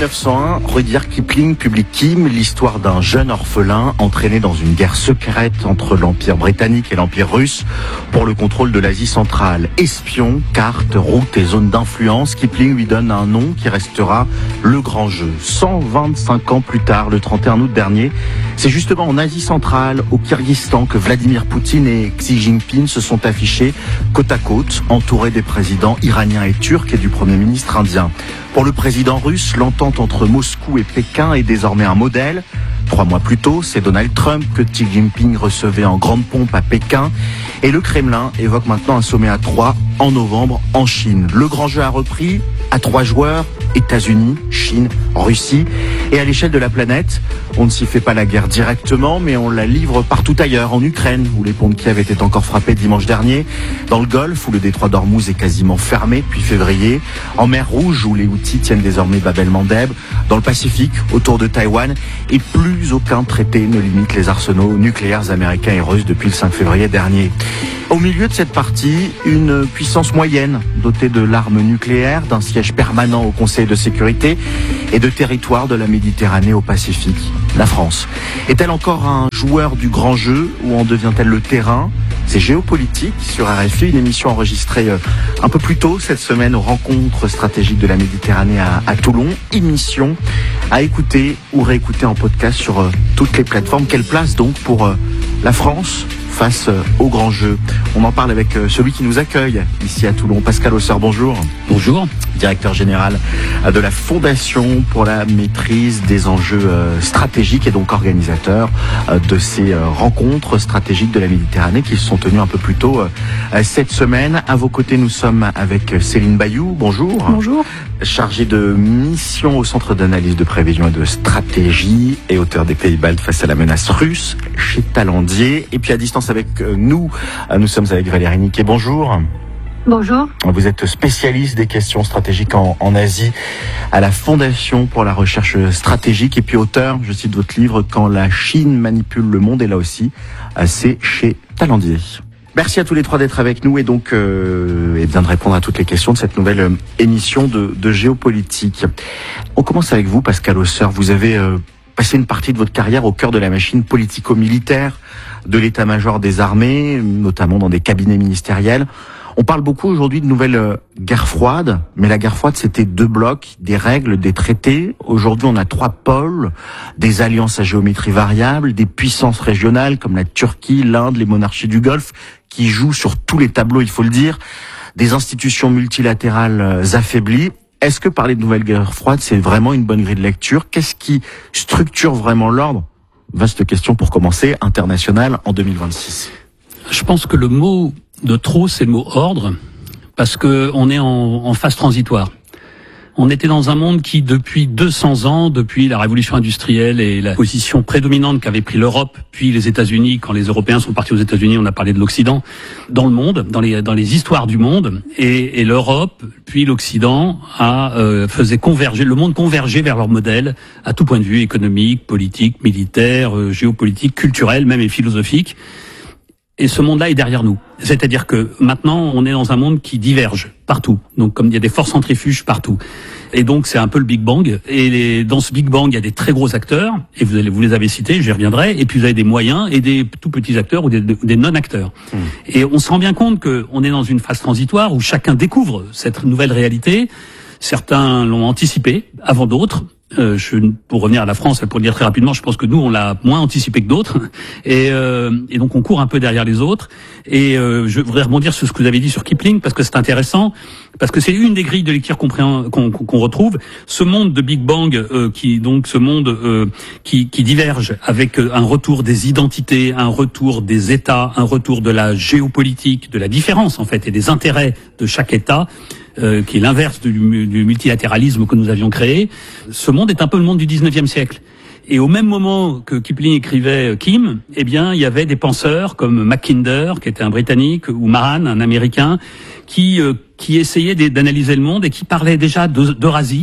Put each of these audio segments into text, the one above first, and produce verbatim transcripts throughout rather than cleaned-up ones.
neuf cent un, Rudyard Kipling publie Kim, l'histoire d'un jeune orphelin entraîné dans une guerre secrète entre l'Empire britannique et l'Empire russe pour le contrôle de l'Asie centrale. Espion, cartes, routes et zones d'influence, Kipling lui donne un nom qui restera le grand jeu. cent vingt-cinq ans plus tard, le trente et un août dernier, c'est justement en Asie centrale, au Kyrgyzstan, que Vladimir Poutine et Xi Jinping se sont affichés côte à côte, entourés des présidents iraniens et turcs et du Premier ministre indien. Pour le président russe, l'entente entre Moscou et Pékin est désormais un modèle. Trois mois plus tôt, c'est Donald Trump que Xi Jinping recevait en grande pompe à Pékin. Et le Kremlin évoque maintenant un sommet à trois en novembre en Chine. Le grand jeu a repris à trois joueurs, États-Unis, Chine, Russie. Et à l'échelle de la planète, on ne s'y fait pas la guerre directement, mais on la livre partout ailleurs, en Ukraine, où les ponts de Kiev étaient encore frappés dimanche dernier, dans le Golfe, où le détroit d'Ormuz est quasiment fermé depuis février, en mer Rouge, où les Houthis tiennent désormais Bab el-Mandeb, dans le Pacifique, autour de Taïwan, et plus aucun traité ne limite les arsenaux nucléaires américains et russes depuis le cinq février dernier. Au milieu de cette partie, une puissance moyenne, dotée de l'arme nucléaire, d'un siège permanent au Conseil de sécurité et de territoires de la Méditerranée au Pacifique. La France. Est-elle encore un joueur du grand jeu ou en devient-elle le terrain ? C'est Géopolitique sur R F I, une émission enregistrée un peu plus tôt cette semaine aux rencontres stratégiques de la Méditerranée à, à Toulon. Émission à écouter ou réécouter en podcast sur euh, toutes les plateformes. Quelle place donc pour euh, la France face euh, au grand jeu ? On en parle avec euh, celui qui nous accueille ici à Toulon. Pascal Hausseur, bonjour. Bonjour. Directeur général de la Fondation pour la maîtrise des enjeux euh, stratégiques et donc organisateur euh, de ces euh, rencontres stratégiques de la Méditerranée qui se sont tenues un peu plus tôt euh, cette semaine. À vos côtés, nous sommes avec Céline Bayou. Bonjour. Bonjour. Chargée de mission au Centre d'analyse de prévision et de stratégie et auteur des Pays Baltes face à la menace russe chez Talandier. Et puis à distance avec nous, nous sommes avec Valérie Niquet. Bonjour. Bonjour. Vous êtes spécialiste des questions stratégiques en, en Asie à la Fondation pour la recherche stratégique et puis auteur, je cite votre livre, Quand la Chine manipule le monde, et là aussi, c'est chez Talandier. Merci à tous les trois d'être avec nous et donc euh, et bien de répondre à toutes les questions de cette nouvelle euh, émission de, de Géopolitique. On commence avec vous, Pascal Hausseur. Vous avez euh, passé une partie de votre carrière au cœur de la machine politico-militaire de l'état-major des armées, notamment dans des cabinets ministériels. On parle beaucoup aujourd'hui de nouvelle euh, guerre froide, mais la guerre froide, c'était deux blocs, des règles, des traités. Aujourd'hui, on a trois pôles, des alliances à géométrie variable, des puissances régionales comme la Turquie, l'Inde, les monarchies du Golfe, qui jouent sur tous les tableaux, il faut le dire, des institutions multilatérales euh, affaiblies. Est-ce que parler de nouvelle guerre froide, c'est vraiment une bonne grille de lecture ? Qu'est-ce qui structure vraiment l'ordre ? Vaste question pour commencer, internationale en deux mille vingt-six. Je pense que le mot de trop, c'est le mot ordre, parce que on est en, en phase transitoire. On était dans un monde qui, depuis deux cents ans, depuis la révolution industrielle et la position prédominante qu'avait pris l'Europe, puis les États-Unis, quand les Européens sont partis aux États-Unis, on a parlé de l'Occident, dans le monde, dans les dans les histoires du monde, et, et l'Europe, puis l'Occident, a euh, faisait converger, le monde converger vers leur modèle à tout point de vue, économique, politique, militaire, euh, géopolitique, culturel, même et philosophique. Et ce monde-là est derrière nous. C'est-à-dire que maintenant, on est dans un monde qui diverge partout. Donc, comme il y a des forces centrifuges partout. Et donc, c'est un peu le Big Bang. Et les, dans ce Big Bang, il y a des très gros acteurs. Et vous, allez, vous les avez cités, j'y reviendrai. Et puis, vous avez des moyens et des tout petits acteurs ou des, des non-acteurs. Mmh. Et on se rend bien compte qu'on est dans une phase transitoire où chacun découvre cette nouvelle réalité. Certains l'ont anticipé avant d'autres. Euh, je, pour revenir à la France, pour le dire très rapidement, je pense que nous, on l'a moins anticipé que d'autres. Et, euh, et donc, on court un peu derrière les autres. Et euh, je voudrais rebondir sur ce que vous avez dit sur Kipling, parce que c'est intéressant, parce que c'est une des grilles de lecture qu'on, qu'on, qu'on retrouve. Ce monde de Big Bang, euh, qui donc ce monde euh, qui, qui diverge avec un retour des identités, un retour des États, un retour de la géopolitique, de la différence, en fait, et des intérêts de chaque État, Euh, qui est l'inverse du, du multilatéralisme que nous avions créé. Ce monde est un peu le monde du dix-neuvième siècle. Et au même moment que Kipling écrivait Kim, eh bien, il y avait des penseurs comme Mackinder, qui était un Britannique, ou Mahan, un Américain, qui, euh, qui essayaient d'analyser le monde et qui parlaient déjà d'Eurasie,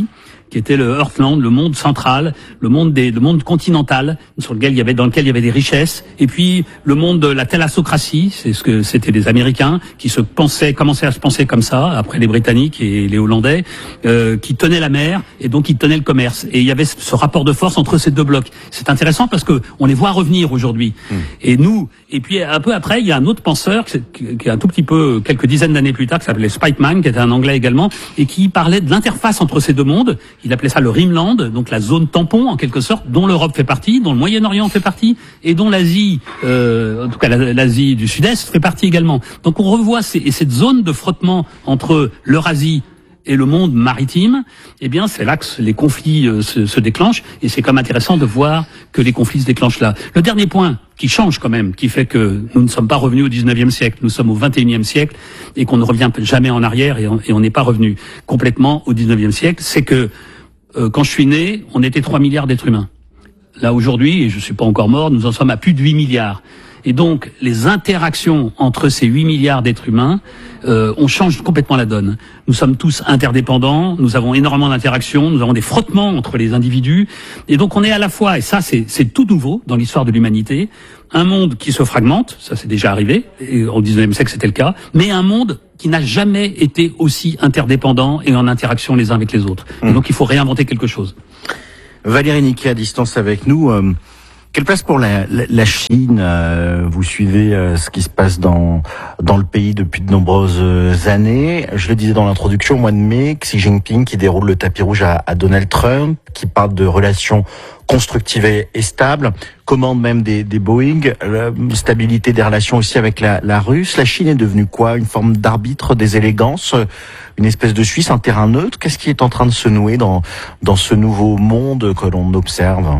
qui était le Earthland, le monde central, le monde des, le monde continental, sur lequel il y avait, dans lequel il y avait des richesses, et puis le monde de la thalassocratie, c'est ce que c'était les Américains qui se pensaient, commençaient à se penser comme ça, après les Britanniques et les Hollandais, euh, qui tenaient la mer et donc qui tenaient le commerce. Et il y avait ce rapport de force entre ces deux blocs. C'est intéressant parce que on les voit revenir aujourd'hui. Mmh. Et nous, et puis un peu après, il y a un autre penseur qui est un tout petit peu, quelques dizaines d'années plus tard, qui s'appelait Spikeman, qui était un Anglais également, et qui parlait de l'interface entre ces deux mondes. Il appelait ça le Rimland, donc la zone tampon en quelque sorte, dont l'Europe fait partie, dont le Moyen-Orient fait partie, et dont l'Asie, euh, en tout cas l'Asie du Sud-Est fait partie également. Donc on revoit ces, et cette zone de frottement entre l'Eurasie et le monde maritime, eh bien c'est là que les conflits euh, se, se déclenchent, et c'est comme intéressant de voir que les conflits se déclenchent là. Le dernier point qui change quand même, qui fait que nous ne sommes pas revenus au dix-neuvième siècle, nous sommes au vingt et unième siècle, et qu'on ne revient jamais en arrière, et on n'est pas revenu complètement au dix-neuvième siècle, c'est que euh, quand je suis né, on était trois milliards d'êtres humains. Là aujourd'hui, et je suis pas encore mort, nous en sommes à plus de huit milliards. Et donc, les interactions entre ces huit milliards d'êtres humains, euh, on change complètement la donne. Nous sommes tous interdépendants, nous avons énormément d'interactions, nous avons des frottements entre les individus, et donc on est à la fois, et ça c'est, c'est tout nouveau dans l'histoire de l'humanité, un monde qui se fragmente, ça c'est déjà arrivé, et au dix-neuvième siècle c'était le cas, mais un monde qui n'a jamais été aussi interdépendant et en interaction les uns avec les autres. Mmh. Et donc il faut réinventer quelque chose. Valérie Niquet à distance avec nous. Euh... Quelle place pour la, la, la Chine? euh, Vous suivez euh, ce qui se passe dans dans le pays depuis de nombreuses années. Je le disais dans l'introduction, au mois de mai, Xi Jinping qui déroule le tapis rouge à, à Donald Trump, qui parle de relations constructives et, et stables, commande même des, des Boeing, euh, stabilité des relations aussi avec la, la Russe. La Chine est devenue quoi? Une forme d'arbitre des élégances, une espèce de Suisse, un terrain neutre? Qu'est-ce qui est en train de se nouer dans dans ce nouveau monde que l'on observe?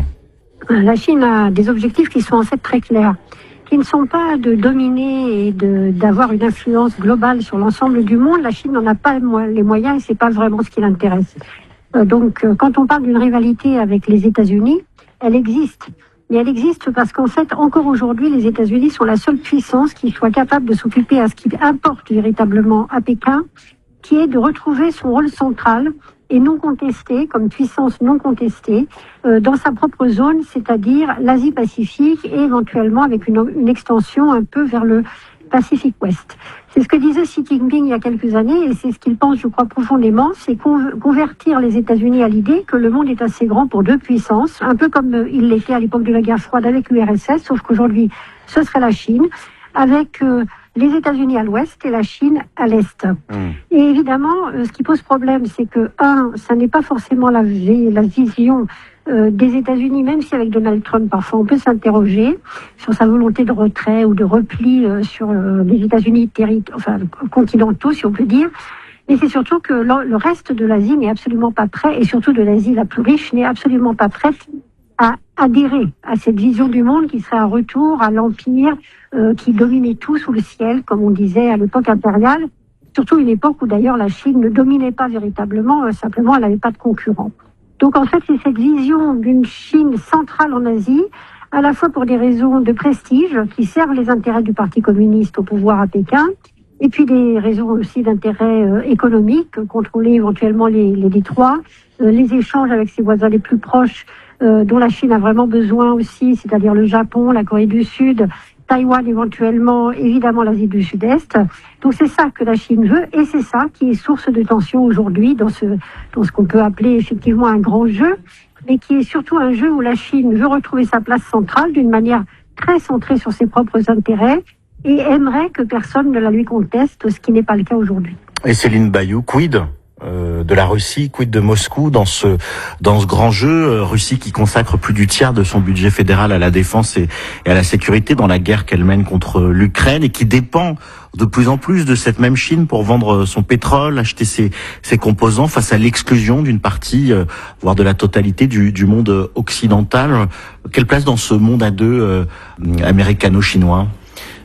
La Chine a des objectifs qui sont en fait très clairs, qui ne sont pas de dominer et de, d'avoir une influence globale sur l'ensemble du monde. La Chine n'en a pas les moyens et c'est pas vraiment ce qui l'intéresse. Euh, donc, euh, quand on parle d'une rivalité avec les États-Unis, elle existe. Mais elle existe parce qu'en fait, encore aujourd'hui, les États-Unis sont la seule puissance qui soit capable de s'occuper à ce qui importe véritablement à Pékin, qui est de retrouver son rôle central et non contesté, comme puissance non contestée, euh, dans sa propre zone, c'est-à-dire l'Asie-Pacifique et éventuellement avec une, une extension un peu vers le Pacifique Ouest. C'est ce que disait Xi Jinping il y a quelques années et c'est ce qu'il pense, je crois, profondément, c'est con- convertir les États-Unis à l'idée que le monde est assez grand pour deux puissances, un peu comme euh, il l'était à l'époque de la guerre froide avec l'U R S S, sauf qu'aujourd'hui, ce serait la Chine, avec euh, les États-Unis à l'ouest et la Chine à l'est. Mmh. Et évidemment, euh, ce qui pose problème, c'est que, un, ça n'est pas forcément la, la vision euh, des États-Unis, même si avec Donald Trump, parfois, on peut s'interroger sur sa volonté de retrait ou de repli euh, sur euh, les États-Unis terri- enfin, continentaux, si on peut dire. Mais c'est surtout que le, le reste de l'Asie n'est absolument pas prêt, et surtout de l'Asie la plus riche, n'est absolument pas prête à adhérer à cette vision du monde qui serait un retour à l'empire euh, qui dominait tout sous le ciel, comme on disait à l'époque impériale, surtout une époque où d'ailleurs la Chine ne dominait pas véritablement, euh, simplement elle n'avait pas de concurrents. Donc en fait c'est cette vision d'une Chine centrale en Asie, à la fois pour des raisons de prestige qui servent les intérêts du Parti communiste au pouvoir à Pékin, et puis des raisons aussi d'intérêt euh, économique, contrôler éventuellement les, les détroits, euh, les échanges avec ses voisins les plus proches, Euh, dont la Chine a vraiment besoin aussi, c'est-à-dire le Japon, la Corée du Sud, Taïwan éventuellement, évidemment l'Asie du Sud-Est. Donc c'est ça que la Chine veut et c'est ça qui est source de tension aujourd'hui dans ce, dans ce qu'on peut appeler effectivement un grand jeu, mais qui est surtout un jeu où la Chine veut retrouver sa place centrale d'une manière très centrée sur ses propres intérêts et aimerait que personne ne la lui conteste, ce qui n'est pas le cas aujourd'hui. Et Céline Bayou, quid Euh, de la Russie, quid de Moscou dans ce dans ce grand jeu, euh, Russie qui consacre plus du tiers de son budget fédéral à la défense et, et à la sécurité dans la guerre qu'elle mène contre l'Ukraine et qui dépend de plus en plus de cette même Chine pour vendre son pétrole, acheter ses, ses composants face à l'exclusion d'une partie, euh, voire de la totalité du, du monde occidental. Quelle place dans ce monde à deux euh, américano-chinois ?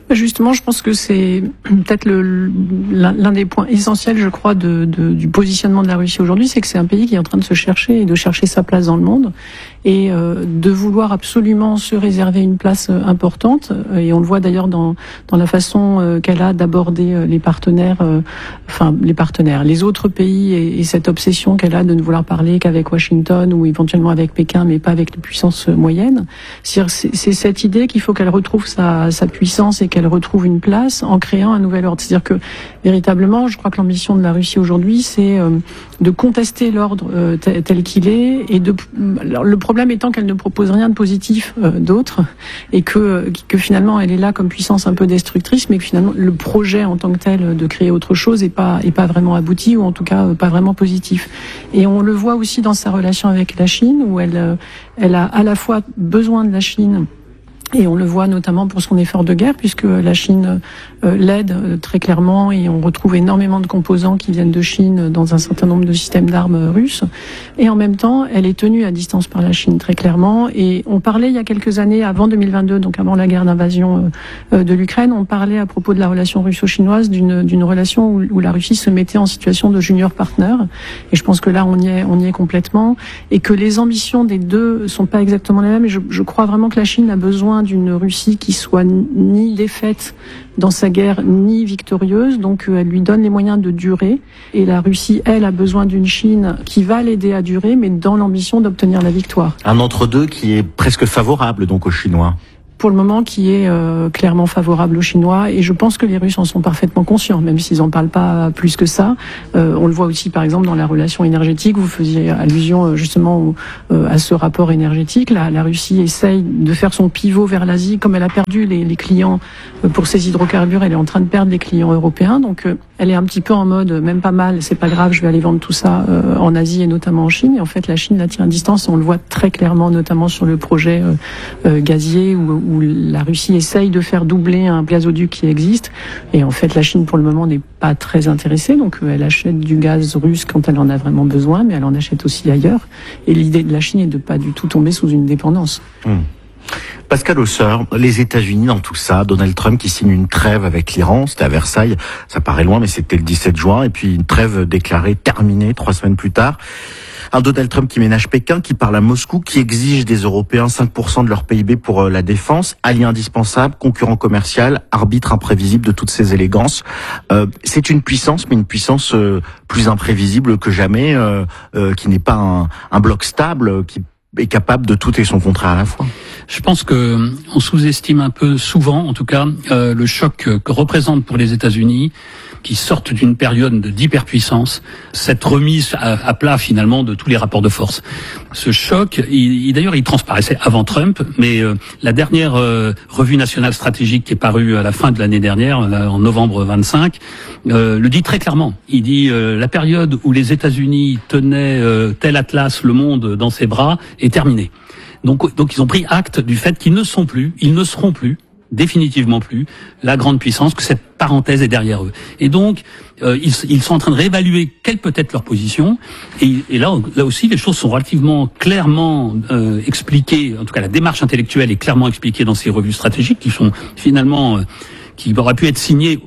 Justement, je pense que c'est peut-être le, l'un des points essentiels, je crois, de, de, du positionnement de la Russie aujourd'hui, c'est que c'est un pays qui est en train de se chercher et de chercher sa place dans le monde et euh, de vouloir absolument se réserver une place importante. Et on le voit d'ailleurs dans, dans la façon euh, qu'elle a d'aborder les partenaires, euh, enfin les partenaires, les autres pays et, et cette obsession qu'elle a de ne vouloir parler qu'avec Washington ou éventuellement avec Pékin, mais pas avec les puissances moyennes. C'est-à-dire, c'est, c'est cette idée qu'il faut qu'elle retrouve sa, sa puissance et qu'elle retrouve une place en créant un nouvel ordre. C'est-à-dire que véritablement, je crois que l'ambition de la Russie aujourd'hui, c'est euh, de contester l'ordre euh, tel, tel qu'il est et de. Alors, le problème étant qu'elle ne propose rien de positif euh, d'autre et que que finalement elle est là comme puissance un peu destructrice, mais que finalement le projet en tant que tel de créer autre chose est pas est pas vraiment abouti ou en tout cas pas vraiment positif. Et on le voit aussi dans sa relation avec la Chine où elle elle a à la fois besoin de la Chine. Et on le voit notamment pour son effort de guerre, puisque la Chine euh, l'aide euh, très clairement, et on retrouve énormément de composants qui viennent de Chine dans un certain nombre de systèmes d'armes russes. Et en même temps, elle est tenue à distance par la Chine très clairement. Et on parlait il y a quelques années, avant deux mille vingt-deux, donc avant la guerre d'invasion euh, de l'Ukraine, on parlait à propos de la relation russo-chinoise d'une, d'une relation où, où la Russie se mettait en situation de junior partner. Et je pense que là, on y est, on y est complètement, et que les ambitions des deux sont pas exactement les mêmes. Et je, je crois vraiment que la Chine a besoin d'une Russie qui soit ni défaite dans sa guerre, ni victorieuse. Donc, elle lui donne les moyens de durer. Et la Russie, elle, a besoin d'une Chine qui va l'aider à durer, mais dans l'ambition d'obtenir la victoire. Un entre-deux qui est presque favorable, donc, aux Chinois. Pour le moment, qui est euh, clairement favorable aux Chinois, et je pense que les Russes en sont parfaitement conscients, même s'ils en parlent pas plus que ça. Euh, on le voit aussi, par exemple, dans la relation énergétique. Vous faisiez allusion justement au, euh, à ce rapport énergétique. La, la Russie essaye de faire son pivot vers l'Asie, comme elle a perdu les, les clients pour ses hydrocarbures. Elle est en train de perdre les clients européens, donc euh, elle est un petit peu en mode, même pas mal, c'est pas grave, je vais aller vendre tout ça euh, en Asie et notamment en Chine. Et en fait, la Chine la tient à distance. Et on le voit très clairement, notamment sur le projet euh, euh, gazier où où la Russie essaye de faire doubler un gazoduc qui existe. Et en fait, la Chine, pour le moment, n'est pas très intéressée. Donc, elle achète du gaz russe quand elle en a vraiment besoin, mais elle en achète aussi ailleurs. Et l'idée de la Chine est de pas du tout tomber sous une dépendance. Mmh. Pascal Hausseur, les États-Unis dans tout ça, Donald Trump qui signe une trêve avec l'Iran, c'était à Versailles, ça paraît loin, mais c'était le dix-sept juin, et puis une trêve déclarée terminée trois semaines plus tard. Un Donald Trump qui ménage Pékin, qui parle à Moscou, qui exige des Européens cinq pour cent de leur P I B pour euh, la défense, allié indispensable, concurrent commercial, arbitre imprévisible de toutes ces élégances. Euh, c'est une puissance, mais une puissance euh, plus imprévisible que jamais, euh, euh, qui n'est pas un, un bloc stable, qui est capable de tout et son contraire à la fois. Je pense que on sous-estime un peu souvent, en tout cas, euh, le choc que représente pour les États-Unis, qui sortent d'une période d'hyperpuissance, cette remise à, à plat finalement de tous les rapports de force. Ce choc, il, il, d'ailleurs, il transparaissait avant Trump, mais euh, la dernière euh, revue nationale stratégique qui est parue à la fin de l'année dernière, là, en novembre vingt-cinq, euh, le dit très clairement. Il dit euh, la période où les États-Unis tenaient euh, tel atlas le monde dans ses bras est terminée. Donc, donc ils ont pris acte du fait qu'ils ne sont plus, ils ne seront plus, définitivement plus, la grande puissance, que cette parenthèse est derrière eux. Et donc, euh, ils, ils sont en train de réévaluer quelle peut être leur position. Et, et là, là aussi, les choses sont relativement clairement euh, expliquées. En tout cas, la démarche intellectuelle est clairement expliquée dans ces revues stratégiques qui sont finalement, euh, qui auraient pu être signées.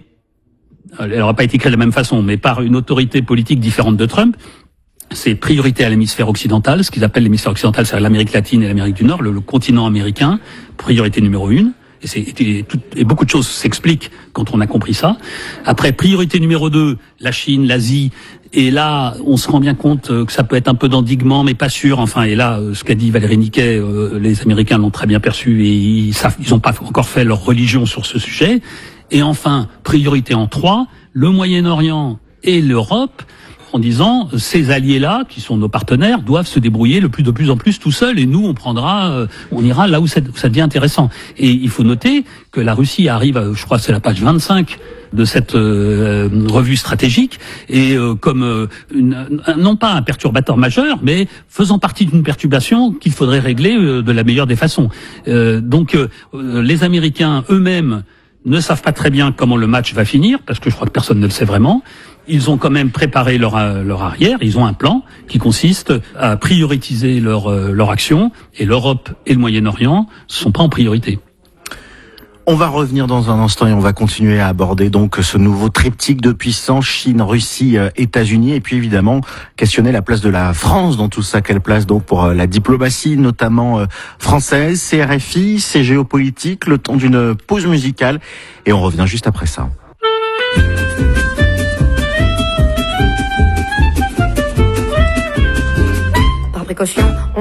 Elle n'aurait pas été écrite de la même façon, mais par une autorité politique différente de Trump. C'est priorité à l'hémisphère occidental, ce qu'ils appellent l'hémisphère occidental, c'est l'Amérique latine et l'Amérique du Nord, le, le continent américain, priorité numéro une. Et, c'est, et, tout, et beaucoup de choses s'expliquent quand on a compris ça. Après, priorité numéro deux, la Chine, l'Asie. Et là, on se rend bien compte que ça peut être un peu d'endiguement, mais pas sûr. Enfin, et là, ce qu'a dit Valérie Niquet, euh, les Américains l'ont très bien perçu et ils savent, ils n'ont pas encore fait leur religion sur ce sujet. Et enfin, priorité en trois, le Moyen-Orient et l'Europe, en disant ces alliés-là, qui sont nos partenaires, doivent se débrouiller le plus de plus en plus tout seuls, et nous on prendra, euh, on ira là où ça, où ça devient intéressant. Et il faut noter que la Russie arrive, à, je crois que c'est la page vingt-cinq de cette euh, revue stratégique, et euh, comme euh, une, non pas un perturbateur majeur, mais faisant partie d'une perturbation qu'il faudrait régler euh, de la meilleure des façons. Euh, donc euh, les Américains eux-mêmes ne savent pas très bien comment le match va finir, parce que je crois que personne ne le sait vraiment. Ils ont quand même préparé leur, leur arrière, ils ont un plan qui consiste à prioriser leur, leur action, et l'Europe et le Moyen-Orient ne sont pas en priorité. On va revenir dans un instant et on va continuer à aborder donc ce nouveau triptyque de puissance, Chine, Russie, États-Unis, et puis évidemment questionner la place de la France dans tout ça. Quelle place donc pour la diplomatie, notamment française, C R F I, c'est géopolitique, le temps d'une pause musicale et on revient juste après ça. Par précaution, on